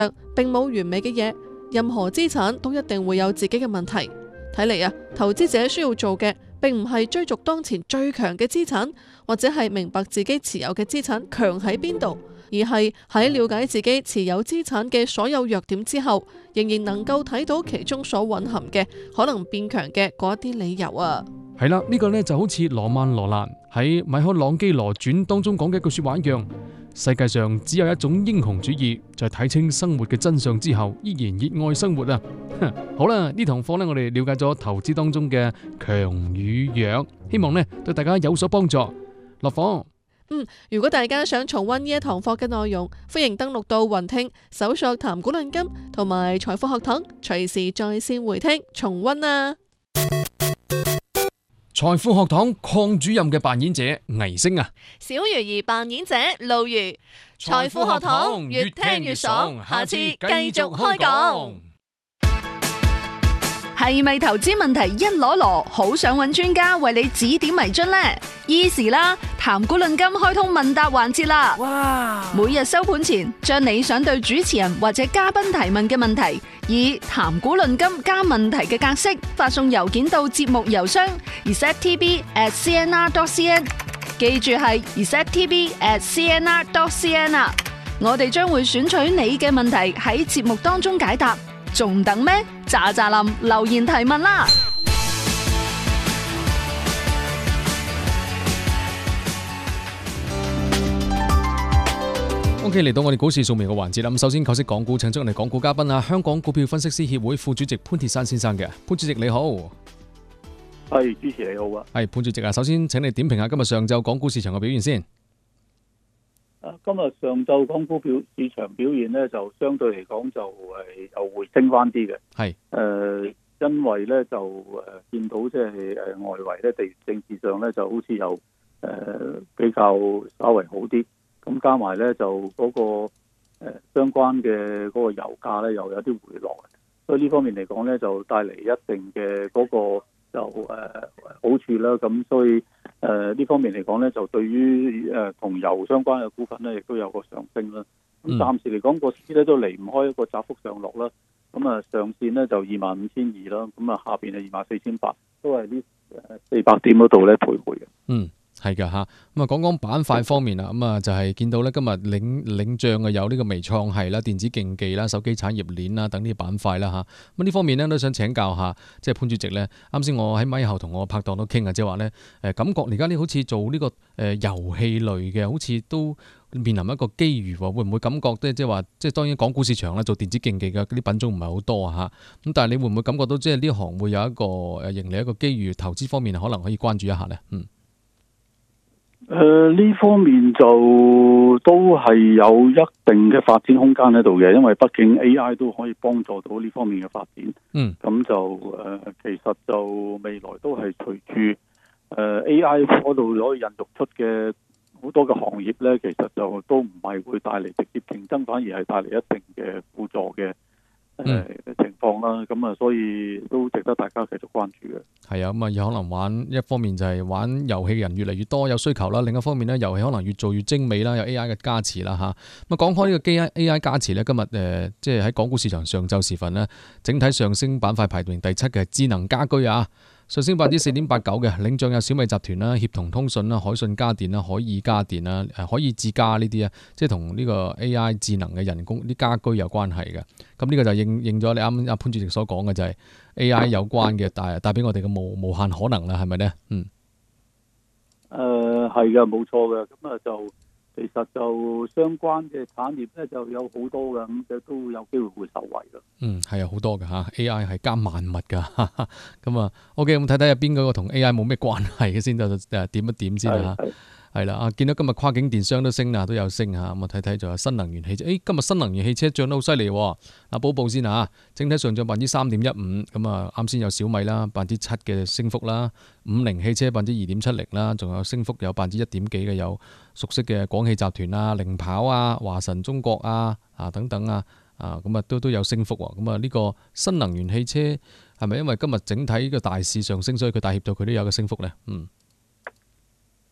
並冇完美嘅嘢，任何資產都一定會有自己嘅問題。睇嚟啊，投資者需要做嘅並唔係追逐當前最強嘅資產，或者係明白自己持有嘅資產強喺邊度，而係喺了解自己持有資產嘅所有弱點之後，仍然能夠睇到其中所蘊含嘅可能變強嘅嗰一啲理由啊。 係啦，呢個呢就好似羅曼羅蘭喺《米開朗基羅傳》當中講嘅一句說話一樣，世界上只有一種英雄主義，就係睇清生活嘅真相之後，依然熱愛生活啊！好啦，呢堂課呢，我哋了解咗投資當中嘅強與弱，希望呢對大家有所幫助。落課。 如果大家想重溫呢一堂課嘅內容，歡迎登錄到雲聽，搜索談股論金同埋財富學堂，隨時在線回聽重溫啊！ 財富學堂鄺主任嘅扮演者倪星啊， 小魚兒扮演者露如，財富學堂越聽越爽，下次繼續開講。 係咪投資問題一籮籮，好想揾專家為你指點迷津呢？Easy 啦，談股論金開通問答環節啦！哇！每日收盤前，將你想對主持人或者嘉賓提問嘅問題，以談股論金加問題嘅格式發送郵件到節目郵箱 receptv@cnr.cn， 記住係 receptv@cnr.cn 啊！我哋將會選取你嘅問題喺節目當中解答，仲等咩？喳喳林留言提問啦 ！OK， 嚟到我哋股市掃描嘅環節啦。咁首先求識港股，請出我哋港股嘉賓啊，香港股票分析師協會副主席潘鐵珊先生嘅。潘主席你好。 係，主持你好啊。 係潘主席啊，首先請你點評下今日上晝港股市場嘅表現先。 今日上晝港股市場表現咧，就相對嚟講就又回升翻啲嘅。係因為咧就見到即係外圍咧地緣政治上咧就好似又比較稍微好啲。咁加埋咧就嗰個相關嘅嗰個油價咧又有啲回落，所以呢方面嚟講咧就帶嚟一定嘅嗰個就好處啦。咁所以呢方面嚟講咧就對於同油相關嘅股份咧亦都有個上升啦。咁暫時嚟講個市咧都離唔開一個窄幅上落啦。咁啊上線咧就25,200啦，咁啊下邊係24,800，都係呢400點嗰度咧徘徊嘅。 係噶吓，咁啊講講板塊方面啦，咁啊就係見到咧今日領漲嘅有呢個微創係啦、電子競技啦、手機產業鏈啦等呢啲板塊啦吓。咁呢方面咧都想請教下，即係潘主席咧，啱先我喺咪後同我拍檔都傾啊，即係話咧感覺而家呢好似做呢個遊戲類嘅，好似都面臨一個機遇喎，會唔會感覺即係話即係當然港股市場啦，做電子競技嘅嗰啲品種唔係好多啊吓。咁但係你會唔會感覺到即係呢行會有一個盈利一個機遇，投資方面可能可以關注一下咧？ 呢方面就都係有一定嘅發展空間喺度嘅，因為畢竟 AI 都可以幫助到呢方面嘅發展。咁就其實就未來都係隨住AI 嗰度可以孕育出嘅好多嘅行業咧，其實就都唔係會帶嚟直接競爭，反而係帶嚟一定嘅輔助嘅情況啦。咁啊，所以都值得大家繼續關注嘅。 係啊，咁啊，有可能玩一方面就係玩遊戲嘅人越嚟越多，有需求啦；另一方面咧，遊戲可能越做越精美啦，有 AI 嘅加持啦嚇。咁啊，講開呢個 AI 加持咧，今日即係喺港股市場上晝時分咧，整體上升板塊排名第7嘅智能家居啊，上升4.89%嘅，領漲有小米集團啦、協同通訊啦、海信家電啦、海爾家電啦、海爾智家呢啲啊，即係同呢個 AI 智能嘅人工啲家居有關係嘅。咁呢個就應咗你啱啱潘主席所講嘅，就係 AI 有關嘅帶俾我哋嘅無限可能啦，係咪咧？ 係嘅，冇錯嘅。咁啊就其實就相關嘅產業咧就有好多嘅，咁都有機會會受惠嘅。 係啊，好多嘅嚇 AI 係加萬物㗎。咁啊 OK， 咁睇睇入邊嗰個同 AI 冇咩關係嘅先，就點一點先啦嚇。係啦，見到今日跨境電商都升啊，都有升嚇。咁啊睇睇仲有新能源汽車，今日新能源汽車漲得好犀利喎。報報先啊，整體上漲3.15%。咁啊，啱先有小米啦7%嘅升幅啦，50汽車2.70%啦，仲有升幅有1.幾%嘅，有熟悉嘅廣汽集團啊、零跑啊、華晨中國啊等等啊，咁啊都有升幅喎。咁啊呢個新能源汽車係咪因為今日整體嘅大市上升，所以佢帶挈到佢都有個升幅咧？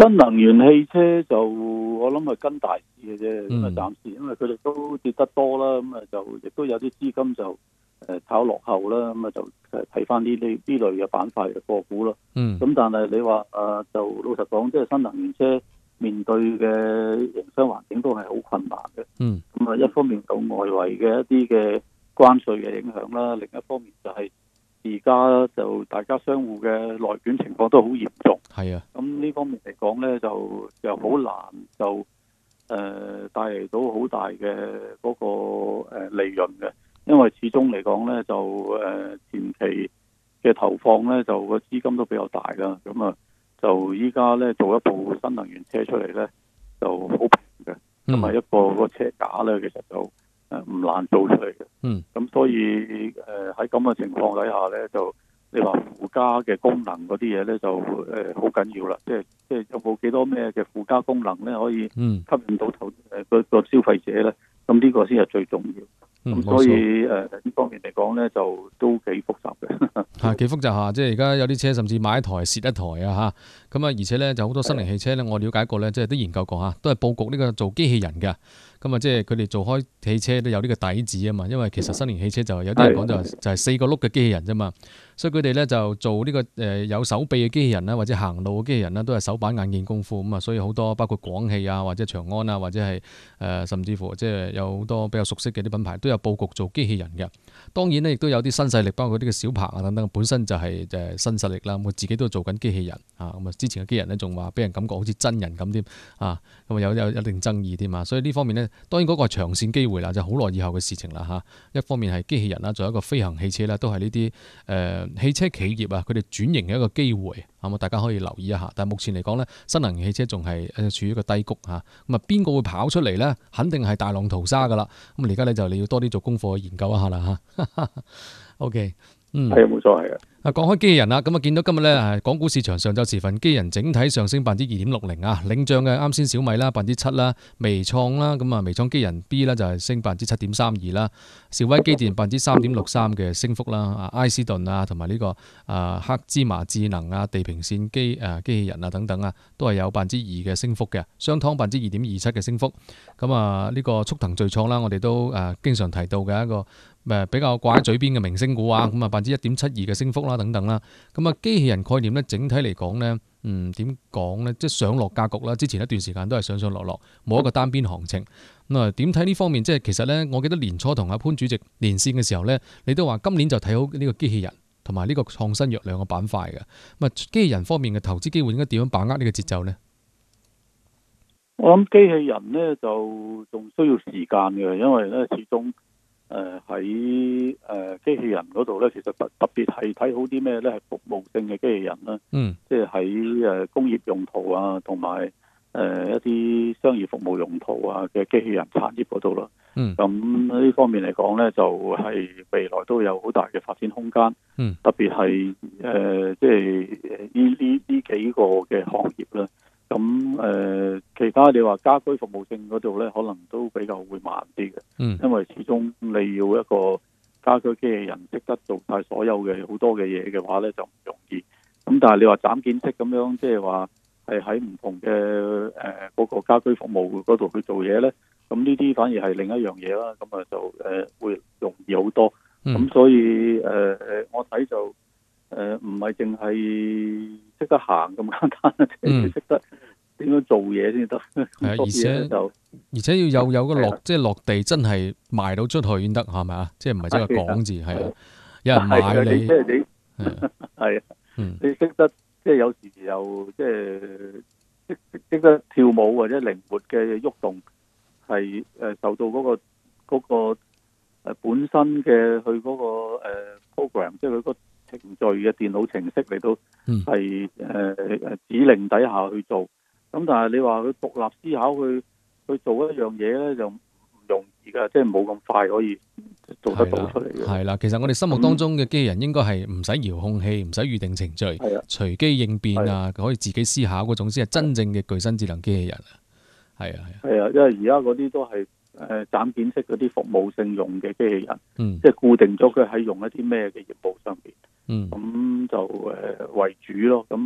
新能源汽車就我諗係跟大市嘅啫，咁啊暫時因為佢哋都跌得多啦，咁啊就亦都有啲資金就炒落後啦，咁啊就睇翻呢類嘅板塊嘅個股咯。咁但係你話就老實講，即係新能源車面對嘅營商環境都係好困難嘅。咁啊一方面有外圍嘅一啲嘅關稅嘅影響啦，另一方面就係而家就大家相互嘅內卷情況都好嚴重。 係啊， 咁呢方面嚟講呢，就又好難就帶嚟到好大嘅嗰個利潤嘅，因為始終嚟講呢，就前期嘅投放呢，就個資金都比較大啦。咁啊就依家呢，做一部新能源車出嚟呢，就好平嘅，咁啊一個車架呢，其實就唔難做出嚟嘅。咁所以喺咁嘅情況底下呢，就你話附加嘅功能嗰啲嘢咧就好緊要啦，即係有冇幾多咩嘅附加功能咧可以吸引到個消費者咧？咁呢個先係最重要。咁所以呢方面嚟講咧就都幾複雜嘅。 係幾複雜下，即係而家有啲車甚至買一台蝕一台啊嚇。咁啊，而且咧就好多新能源汽車咧，我了解過咧，即係都研究過嚇，都係佈局呢個做機器人嘅。咁啊，即係佢哋做開汽車都有呢個底子啊嘛，因為其實新能源汽車就有啲人講就係4個轆嘅機器人啫嘛，所以佢哋咧就做呢個有手臂嘅機器人啦，或者行路嘅機器人啦，都係手板眼見功夫咁啊，所以好多包括廣汽啊，或者長安啊，或者係甚至乎即係有好多比較熟悉嘅啲品牌都有佈局做機器人嘅。當然咧，亦都有啲新勢力，包括呢個小鵬啊等等，本身就係新勢力啦。我自己都做緊機器人啊，咁啊之前嘅機器人咧仲話俾人感覺好似真人咁添啊，咁啊有一定爭議添啊，所以呢方面咧。當然嗰個係長線機會啦，就好耐以後嘅事情啦嚇。一方面係機器人啦，仲有一個飛行汽車啦，都係呢啲汽車企業啊，佢哋轉型嘅一個機會，咁啊大家可以留意一下。但係目前嚟講咧，新能源汽車仲係處於一個低谷嚇。咁啊邊個會跑出嚟咧？肯定係大浪淘沙噶啦。咁而家咧就你要多啲做功課去研究一下啦嚇。OK。 係冇錯係嘅。 講開機器人啦，咁啊見到今日咧，港股市場上晝時分，機器人整體上升2.60%啊，領漲嘅啱先小米啦7%啦，微創啦，咁啊微創機器人 B 啦就係升7.32%啦，兆威機電3.63%嘅升幅啦，埃斯頓啊同埋呢個黑芝麻智能啊地平線機器人啊等等啊，都係有2%嘅升幅嘅，商湯2.27%嘅升幅，咁啊呢個速騰聚創啦，我哋都經常提到嘅一個比較掛喺嘴邊嘅明星股啊，咁啊1.72%嘅升幅啦，等等啦。咁啊，機器人概念咧，整體嚟講咧，點講咧，即係上落格局啦。之前一段時間都係上落落，冇一個單邊行情。咁啊，點睇呢方面？即係其實咧，我記得年初同阿潘主席連線嘅時候咧，你都話今年就睇好呢個機器人同埋呢個創新藥兩個板塊嘅。咁啊，機器人方面嘅投資機會應該點樣把握呢個節奏咧？ 我諗機器人咧就仲需要時間嘅，因為咧始終。喺機器人嗰度咧，其實特別係睇好啲咩咧？係服務性嘅機器人啦，即係喺工業用途啊，同埋一啲商業服務用途啊嘅機器人產業嗰度咯。咁呢方面嚟講咧，就係未來都有好大嘅發展空間。特別係即係呢幾個嘅行業啦。咁其他你話家居服務性嗰度咧，可能都比較會慢啲嘅，因為始終你要一個家居機器人識得做晒所有嘅好多嘅嘢嘅話咧，就唔容易。咁但係你話斬件式咁樣，即係話係喺唔同嘅嗰個家居服務嗰度去做嘢咧，咁呢啲反而係另一樣嘢啦。咁啊就會容易好多。咁所以我睇就唔係淨係識得行咁簡單，即係識得點樣做嘢先得。 而且要有個即係落地，真係賣到出去先得，係咪啊？即係唔係真係講字，係啊，有人買你， 即係你係啊，你識得即係有時又即係識得跳舞或者靈活嘅喐動，係受到嗰個本身嘅佢嗰個program， 即係佢個程序嘅電腦程式嚟到係指令底下去做，咁但係你話佢獨立思考去做一樣嘢咧，就唔容易噶，即係冇咁快可以做得到出嚟嘅。係啦，其實我哋心目當中嘅機器人應該係唔使遙控器，唔使預定程序，隨機應變啊，可以自己思考嗰種先係真正嘅具身智能機器人啊。係啊，因為而家嗰啲都係斬件式嗰啲服務性用嘅機器人，即係固定咗佢喺用一啲咩嘅業務上邊，咁就為主咯。咁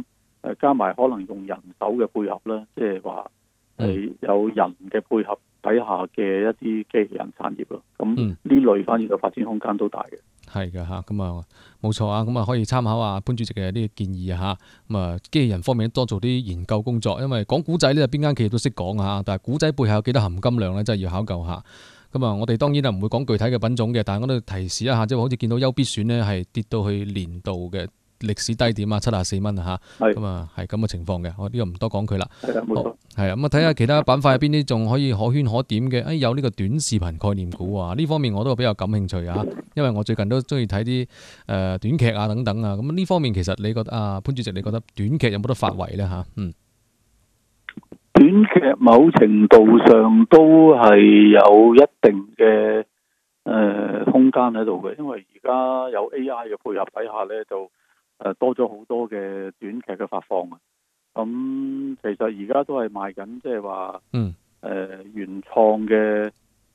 加埋可能用人手嘅配合啦，即係話係有人嘅配合底下嘅一啲機器人產業咯。咁呢類反而嘅發展空間都大嘅。 係嘅嚇，咁啊冇錯啊，咁啊可以參考下潘主席嘅呢個建議啊嚇。咁啊機器人方面多做啲研究工作，因為講古仔呢，邊間企業都識講啊，但係古仔背後有幾多含金量呢？真係要考究下。咁啊，我哋當然唔會講具體嘅品種嘅，但係我都提示一下，即係好似見到優必選呢係跌到去年度嘅歷史低點啊，74蚊啊嚇。咁啊係咁嘅情況嘅，我呢個唔多講佢啦。 係啊，冇錯。 係啊，咁啊睇下其他板塊入邊啲仲可以可圈可點嘅，有呢個短視頻概念股啊，呢方面我都比較感興趣啊，因為我最近都中意睇啲短劇啊等等啊，咁呢方面其實你覺得潘主席你覺得短劇有冇得發圍呢？ 短劇某程度上都係有一定嘅空間喺度嘅，因為而家有 AI 嘅配合底下呢，就多咗好多嘅短劇嘅發放啊。咁其實而家都係賣緊，即係話原創嘅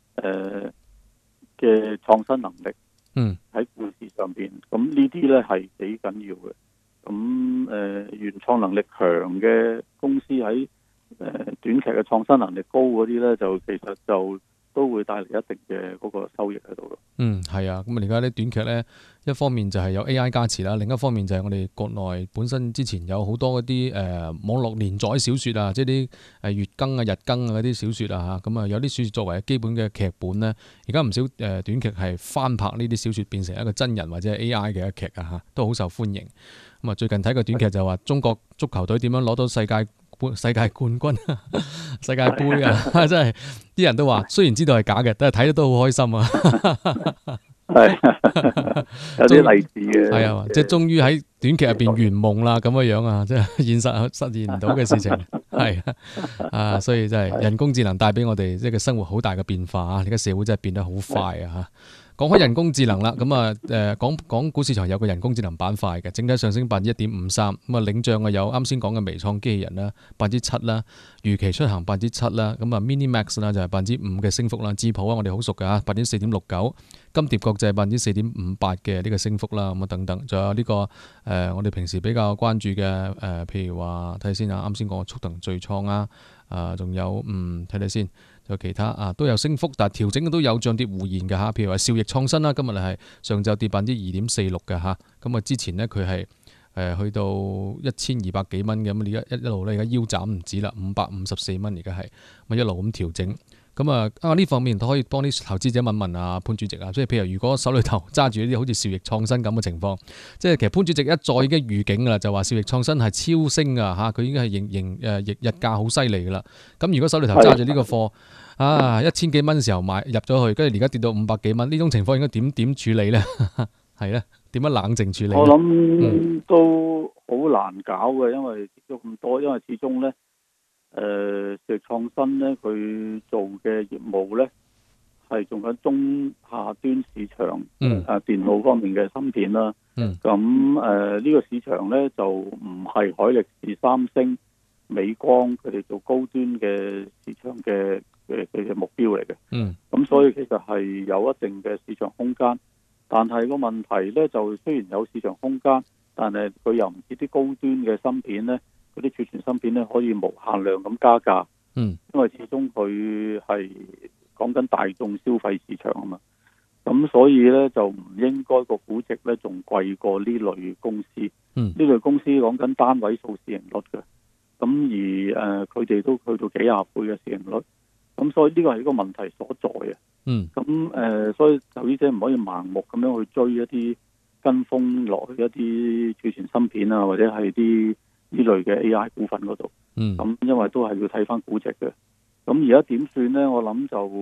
創新能力，喺故事上邊，咁呢啲呢係幾緊要嘅。咁原創能力強嘅公司喺短劇嘅創新能力高嗰啲呢，就其實就都會帶嚟一定嘅嗰個收益喺度咯。係啊，咁而家啲短劇呢，一方面就係有 AI 加持啦，另一方面就係我哋國內本身之前有好多嗰啲網絡連載小説啊，即係啲月更啊、日更啊嗰啲小説啊嚇，咁啊有啲小説作為基本嘅劇本呢，而家唔少短劇係翻拍呢啲小説變成一個真人或者係 AI 嘅一劇啊嚇，都好受歡迎。咁啊最近睇個短劇就話中國足球隊點樣攞到世界冠軍、世界盃啊！真係啲人都話，雖然知道係假嘅，但係睇得都好開心啊！ 係有啲例子嘅， 係啊，即係終於喺短劇入邊圓夢啦，咁嘅樣啊，即係現實實現唔到嘅事情，係啊，所以真係人工智能帶俾我哋即係生活好大嘅變化啊！而家社會真係變得好快啊！嚇。講開人工智能啦，咁啊港股市場有個人工智能板塊嘅，整體上升1.53%，咁啊領漲啊有啱先講嘅微創機器人啦7%啦，預期出行7%啦，咁啊 Minimax 啦就係5%嘅升幅啦，智普啊我哋好熟嘅嚇4.69%，金蝶國際4.58%嘅呢個升幅啦，咁啊等等，仲有呢個我哋平時比較關注嘅譬如話睇下先啊，啱先講嘅速騰最創啊，仲有睇睇先。有其他都有升幅，但係調整都有漲跌互現嘅嚇。譬如話兆易創新啦，今日係上晝跌2.46%嘅嚇。咁啊之前呢，佢係去到1200幾蚊嘅，咁而家一路咧而家腰斬唔止啦，554蚊而家係咁一路咁調整。咁呢方面都可以幫啲投資者問問潘主席啊，即係譬如如果手裏頭揸住啲好似兆易創新咁嘅情況，即係其實潘主席一再已經預警㗎啦，就話兆易創新係超升㗎嚇，佢已經係日價好犀利㗎啦。咁如果手裏頭揸住呢個貨1000幾蚊嘅時候買入咗去，跟住而家跌到500幾蚊，呢種情況應該點處理呢？係咧，點樣冷靜處理？ 我諗都好難搞嘅，因為跌咗咁多，因為始終呢。兆易創新咧，佢做嘅業務咧係做緊中下端市場，電腦方面嘅芯片啦。咁呢個市場咧就唔係海力士、三星、美光佢哋做高端嘅市場嘅目標嚟嘅。咁所以其實係有一定嘅市場空間，但係個問題咧就雖然有市場空間，但係佢又唔似啲高端嘅芯片咧。嗰啲儲存芯片咧可以無限量咁加價，因為始終佢係講緊大眾消費市場啊嘛，咁所以咧就唔應該個估值咧仲貴過呢類公司，呢類公司講緊單位數市盈率嘅，咁而佢哋都去到幾廿倍嘅市盈率，咁所以呢個係一個問題所在啊。咁所以投資者唔可以盲目咁樣去追一啲跟風落去一啲儲存芯片啊，或者係啲呢類嘅 AI 股份嗰度，咁因為都係要睇翻估值嘅。咁而家點算呢？我諗就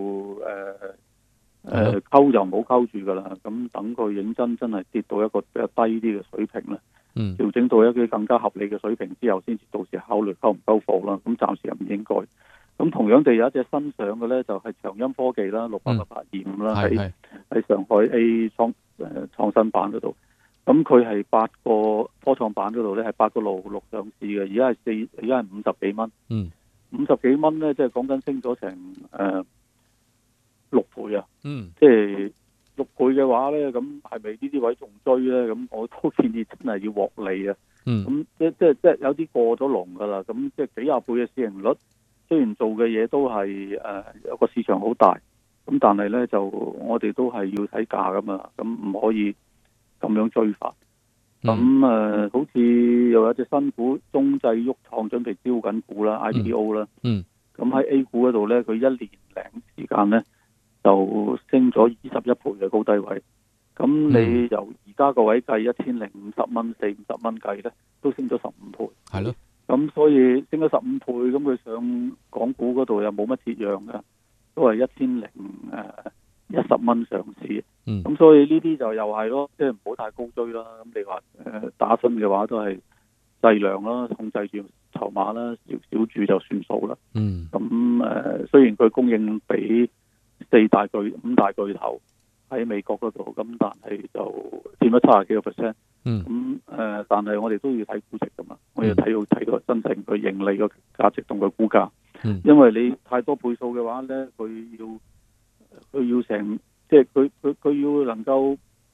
溝就唔好溝住噶啦。咁等佢認真係跌到一個比較低啲嘅水平啦，調整到一個更加合理嘅水平之後，先至到時考慮溝唔溝貨啦。咁暫時又唔應該。咁同樣地有一隻新上嘅呢，就係長鑫科技啦，68825啦，喺上海 A 創新板嗰度。咁佢係8個科創板嗰度咧，係8個6上市嘅，而家係50幾蚊，50幾蚊咧，即係講緊升咗成6倍啊，即係6倍嘅話咧，咁係咪呢啲位仲追咧？咁我都建議真係要獲利啊。咁即有啲過咗龍噶啦。咁即係幾廿倍嘅市盈率，雖然做嘅嘢都係有個市場好大，咁但係咧就我哋都係要睇價噶嘛，咁唔可以咁樣追法。咁好似又有隻新股中製旭創準備招緊股啦 ，IPO 啦。咁喺 A 股嗰度咧，佢1年零時間咧就升咗21倍嘅高低位。咁你由而家個位計1050蚊、40-50蚊計咧，都升咗15倍。 係咯。 咁所以升咗15倍，咁佢上港股嗰度又冇乜折讓嘅，都係1010蚊上市。咁所以呢啲就又係咯，即係唔好太高追啦。咁你話打新嘅話都係細量啦，控制住籌碼啦，少注就算數啦。咁雖然佢供應俾5大巨頭喺美國嗰度，咁但係就佔咗70幾個%。咁但係我哋都要睇估值噶嘛，我要睇到真正佢盈利個價值同佢股價。因為你太多倍數嘅話咧，佢要成即係佢要能夠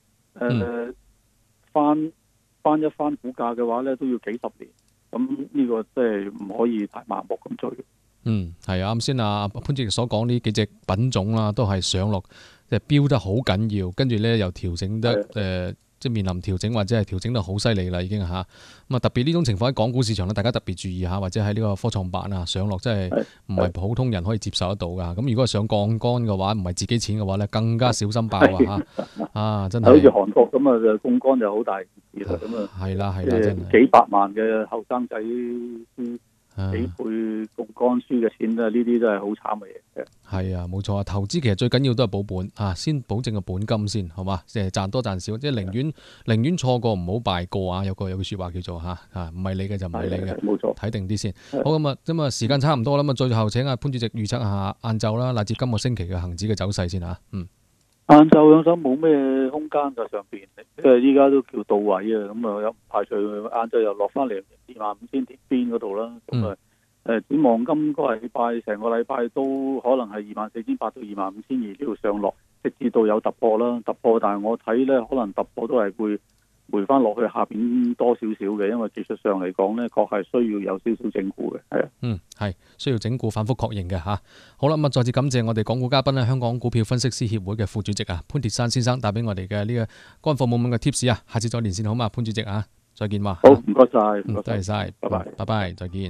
翻一番股價嘅話咧，都要幾十年。咁呢個即係唔可以太盲目咁追。 係啊，啱先潘主席所講呢幾隻品種啦，都係上落即係飆得好緊要，跟住咧又調整得即係面臨調整或者係調整得好犀利啦，已經嚇。咁啊特別呢種情況喺港股市場咧，大家特別注意下，或者喺呢個科創板啊上落真係唔係普通人可以接受得到噶。咁如果係上槓桿嘅話，唔係自己錢嘅話咧，更加小心爆啊！真係好似韓國咁啊，就槓桿就好大件事啦。咁啊係啦，真係幾百萬嘅後生仔幾倍槓桿輸嘅錢呢啲都係好慘嘅嘢。係啊，冇錯啊！投資其實最緊要都係保本先保證個本金先，好嘛？即係賺多賺少，即係寧願錯過唔好敗過啊！有句説話叫做唔係你嘅就唔係你嘅， 冇錯。 睇定啲先。好咁啊，時間差唔多啦，咁啊，最後請阿潘主席預測下晏晝啦，乃至今個星期嘅恆指嘅走勢先嚇。 晏晝我想冇咩空間在上邊，因為依家都叫到位啊，咁啊有唔排除晏晝又落翻嚟25,000點邊嗰度啦。咁展望今個禮拜成個禮拜都可能係24,800到25,200呢度上落，直至到有突破啦。突破，但係我睇咧可能突破都係會回翻落去下邊多少少嘅，因為技術上嚟講咧，確係需要有少少整固嘅，係啊。 係需要整固反覆確認嘅嚇。好啦，咁啊再次感謝我哋港股嘉賓咧，香港股票分析師協會嘅副主席潘鐵珊先生帶俾我哋嘅呢個乾貨滿滿嘅 tips 啊。下次再連線好嘛，潘主席啊，再見嘛。 好，唔該晒， 多謝晒，拜拜，拜拜，再見。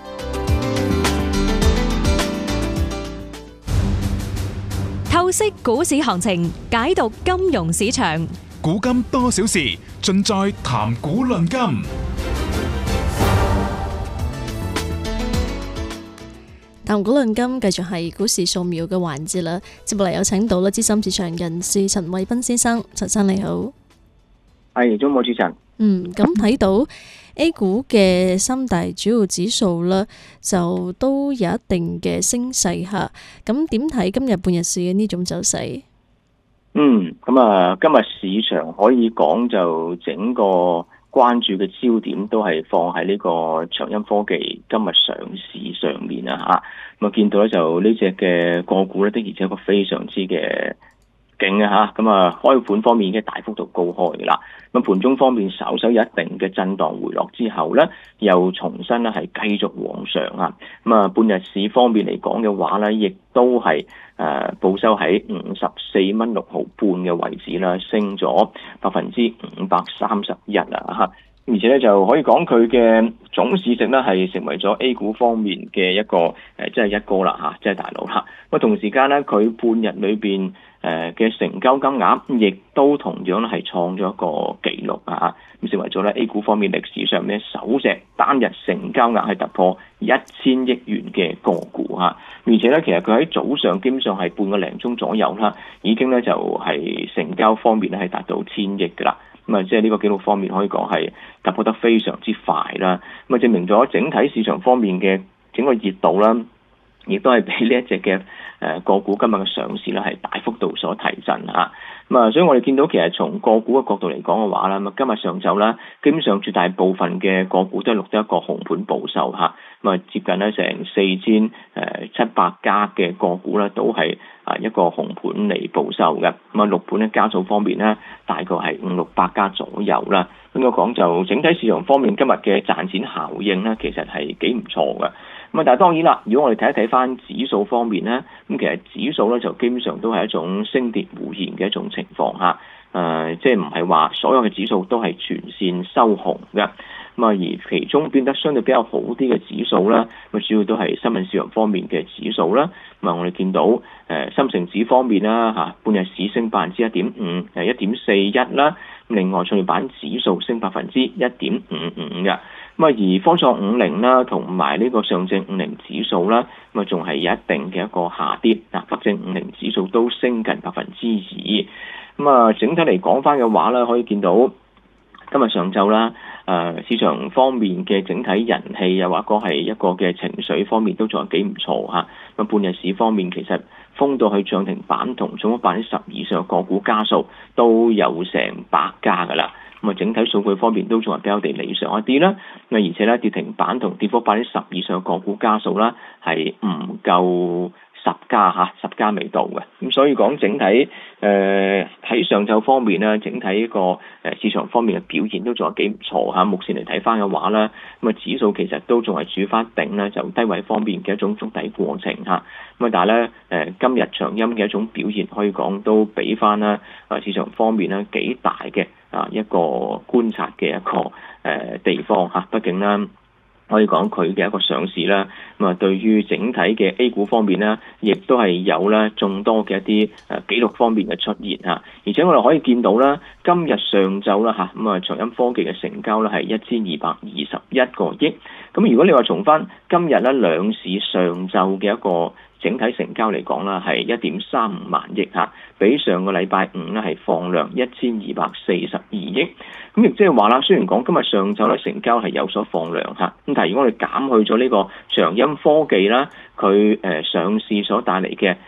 透析股市行情，解讀金融市場， 古今多少事，盡在談股論金。 談股論金繼續係股市掃描嘅環節啦。接落嚟有請到啦資深市場人士陳偉彬先生，陳生你好。 係，中午主持人。 咁睇到 A 股嘅三大主要指數啦，就都有一定嘅升勢吓。咁點睇今日半日市嘅呢種走勢？ 咁啊，今日市場可以講就整個關注嘅焦點都係放喺呢個長鑫科技今日上市上面啊吓。咁啊，見到咧就呢隻嘅個股咧的而且確非常之嘅勁啊吓。咁啊，開盤方面已經大幅度高開嘅啦。咁盤中方面稍稍有一定嘅震盪回落之後咧，又重新咧係繼續往上啊。咁啊，半日市方面嚟講嘅話咧，亦都係報收喺54.6毫半嘅位置啦，升咗531啊嚇。而且咧就可以講佢嘅總市值咧係成為咗 A 股方面嘅一個即係一哥啦嚇，即係大佬啦。咁同時間咧，佢半日裏邊嘅成交金額亦都同樣係創咗一個紀錄啊！咁成為咗咧 A 股方面歷史上咧首隻單日成交額係突破1000億元嘅個股嚇。而且咧，其實佢喺早上基本上係半個零鐘左右啦，已經咧就係成交方面咧係達到1000億㗎啦。咁啊，即係呢個紀錄方面可以講係突破得非常之快啦。咁啊，證明咗整體市場方面嘅整個熱度啦，亦都係俾呢一隻嘅個股今日嘅上市咧係大幅度所提振嚇。 所以我哋見到其實從個股嘅角度嚟講嘅話啦，今日上晝啦，基本上絕大部分嘅個股都係錄得一個紅盤報售嚇，接近咧成4700家嘅個股咧都係一個紅盤嚟報售嘅。綠盤咧家數方面咧，大概係500-600家左右啦。應該講就整體市場方面今日嘅賺錢效應咧，其實係幾唔錯嘅。但係當然啦，如果我哋睇一睇翻指數方面咧，其實指數咧就基本上都係一種升跌互現嘅一種情況嚇。即係唔係話所有嘅指數都係全線收紅嘅。而其中變得相對比較好啲嘅指數咧，主要都係新聞市場方面嘅指數啦。我哋見到深成指方面啦嚇，半日市升1.5%， 1.41啦。另外創業板指數升1.55%嘅。而科創50啦，同埋呢個上證50指數啦，仲係有一定嘅一個下跌。北證50指數都升近2%。整體嚟講翻嘅話咧，可以見到今日上晝啦，市場方面嘅整體人氣又或者係一個嘅情緒方面都仲係幾唔錯嚇。半日市方面其實封到去漲停板同總咗10%以上嘅個股家數都有成100家㗎啦。整體數據方面都仲係比較地理想一啲啦。而且咧跌停板同跌幅10%以上嘅個股家數啦係唔夠10家嚇，10家未到嘅。咁所以講整體喺上晝方面咧，整體個市場方面嘅表現都仲係幾唔錯嚇。目前嚟睇翻嘅話咧，指數其實都仲係處翻頂咧，就低位方面嘅一種築底過程嚇。但係咧今日長陰嘅一種表現可以講都俾翻啦市場方面咧幾大嘅一個觀察嘅一個地方嚇。畢竟咧可以講佢嘅一個上市啦，對於整體嘅 A 股方面呢，亦都係有咧眾多嘅一啲紀錄方面嘅出現嚇。而且我哋可以見到啦，今日上晝啦嚇，長鑫科技嘅成交咧係1221個億。咁如果你話從翻今日咧兩市上晝嘅一個整體成交嚟講啦，係1.35萬億嚇，比上個禮拜五咧係放量1242億。咁亦即係話啦，雖然講今日上晝咧成交係有所放量嚇，咁但係如果我哋減去咗呢個長鑫科技啦，佢上市所帶嚟嘅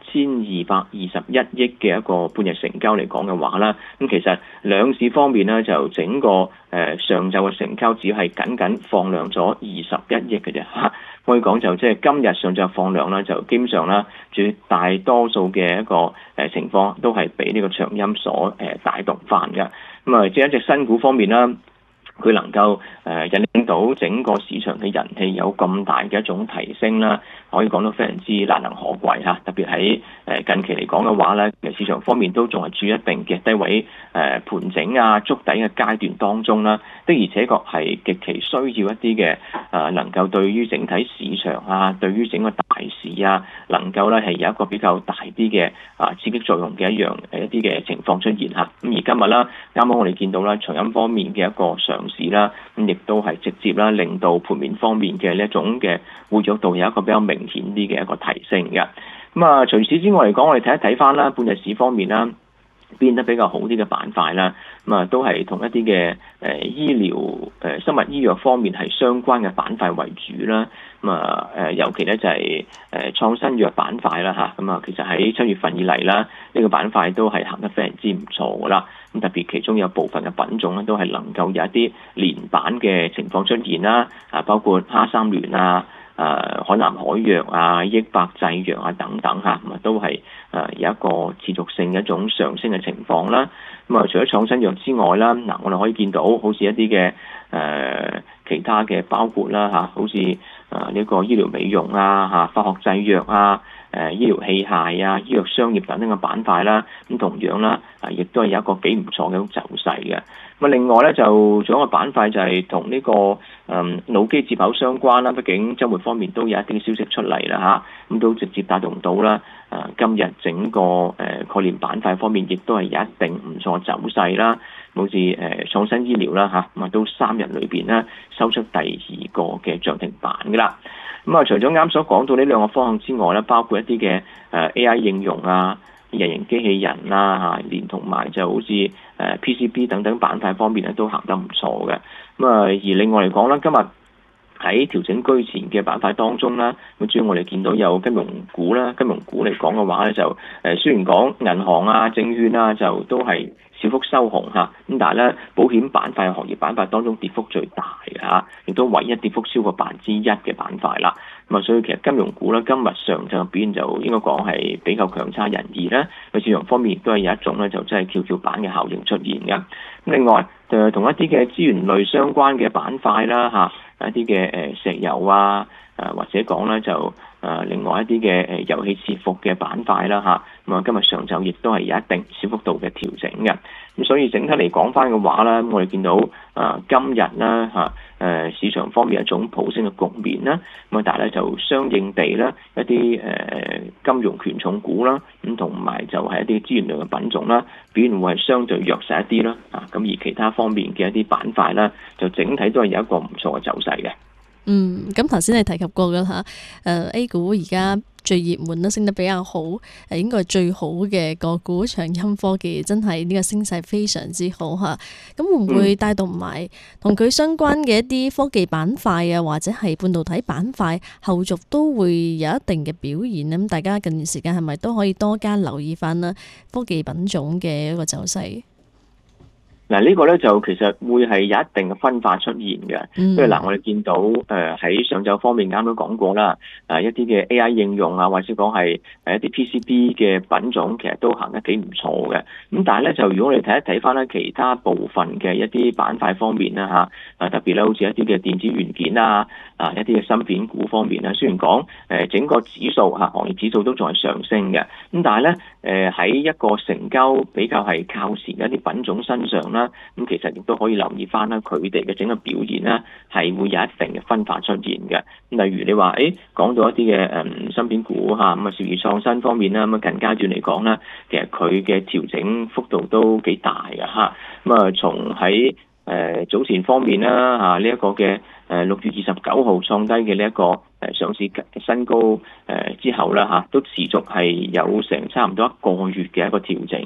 1221億嘅一個半日成交嚟講嘅話啦，咁其實兩市方面呢，就整個上晝嘅成交只係僅放量咗21億嘅啫嚇。可以講就即係今日上晝放量啦，就基本上啦，絕大多數嘅一個情況都係俾呢個長鑫所帶動翻嘅。即係一隻新股方面啦，佢能夠引領到整個市場嘅人氣有咁大嘅一種提升啦，可以講到非常之難能可貴嚇。特別喺近期嚟講嘅話咧，市場方面都仲係處一定嘅低位盤整啊、築底嘅階段當中啦。的而且確係極其需要一啲嘅能夠對於整體市場啊、對於整個大市啊，能夠咧係有一個比較大啲嘅刺激作用嘅一啲嘅情況出現嚇。咁而今日啦，啱啱我哋見到啦，長鑫方面嘅一個上市啦，咁亦都係直接啦令到盤面方面嘅呢一種嘅活躍度有一個比較明顯啲嘅一個提升嘅。除此之外嚟講，我哋睇一睇翻啦，半日市方面啦，變得比較好啲嘅板塊啦，都係同一啲嘅醫療生物醫藥方面係相關嘅板塊為主啦。尤其咧就係創新藥板塊啦嚇。其實喺7月份以嚟啦，呢個板塊都係行得非常之唔錯噶啦。咁特別其中有部分嘅品種咧，都係能夠有一啲連板嘅情況出現啦。包括哈三聯啊、海南海藥啊、益百製藥啊等等嚇，都係有一個持續性嘅一種上升嘅情況啦。除咗創新藥之外啦，我哋可以見到好似一啲嘅其他嘅包括啦嚇，好似呢個醫療美容啊、化學製藥啊、醫療器械啊、醫藥商業等等嘅板塊啦，咁同樣啦，亦都係有一個幾唔錯嘅一種走勢嘅。另外咧就仲有一個板塊就係同呢個腦機接口相關啦，畢竟週末方面都有一啲消息出嚟啦嚇，咁都直接帶動到啦今日整個概念板塊方面亦都係有一定唔錯走勢啦。好似創新醫療啦嚇，都3日裏邊咧收出第2個嘅漲停板噶啦。除咗啱所講到呢兩個方向之外咧，包括一啲嘅AI 應用啊、人形機器人啦嚇，連同埋就好似PCB 等等板塊方面咧都行得唔錯嘅。而另外嚟講啦，今日喺調整居前嘅板塊當中啦，咁主要我哋見到有金融股啦，金融股嚟講嘅話咧就雖然講銀行啊、證券啊就都係小幅收紅嚇，咁但係咧保險板塊、行業板塊當中跌幅最大嘅嚇，亦都唯一跌幅超過1%嘅板塊啦。咁啊，所以其實金融股咧今日上晝表現就應該講係比較強差人意啦。喺市場方面亦都係有一種咧就真係蹺蹺板嘅效應出現嘅。咁另外同一啲嘅資源類相關嘅板塊啦嚇，一啲嘅石油啊，或者講咧就另外一啲嘅遊戲伺服嘅板塊啦嚇，咁啊今日上晝亦都係有一定小幅度嘅調整嘅。咁所以整體嚟講翻嘅話咧，我哋見到今日啦市場方面一種普升嘅局面啦，咁但係咧就相應地咧一啲金融權重股啦，咁同埋就係一啲資源類嘅品種啦，表現會係相對弱勢一啲啦，咁而其他方面嘅一啲板塊啦，就整體都係有一個唔錯嘅走勢嘅。 咁頭先你提及過㗎嚇，A 股而家最熱門啦，升得比較好，應該係最好嘅個股，長鑫科技真係呢個升勢非常之好嚇。咁會唔會帶動埋同佢相關嘅一啲科技板塊啊，或者係半導體板塊，後續都會有一定嘅表現咧？咁大家近段時間係咪都可以多加留意翻啦科技品種嘅一個走勢？ 嗱，呢個咧就其實會係有一定嘅分化出現嘅，因為我哋見到喺上晝方面啱都講過啦，一啲嘅 AI 應用啊，或者講係一啲 PCB 嘅品種，其實都行得幾唔錯嘅。咁但係咧，就如果我哋睇一睇翻咧其他部分嘅一啲板塊方面啦嚇，特別咧好似一啲嘅電子元件啊，一啲嘅芯片股方面啦，雖然講整個指數行業指數都仲係上升嘅，咁但係咧喺一個成交比較係靠前嘅一啲品種身上啦，咁其實亦都可以留意翻啦，佢哋嘅整個表現啦，係會有一定嘅分化出現嘅。例如你話，講到一啲嘅芯片股嚇，咁啊兆易創新方面啦，咁啊近階段嚟講啦，其實佢嘅調整幅度都幾大嘅嚇。咁啊，從喺早前方面啦嚇，呢一個嘅6月29號創低嘅呢一個上市新高之後啦嚇，都持續係有成差唔多1個月嘅一個調整。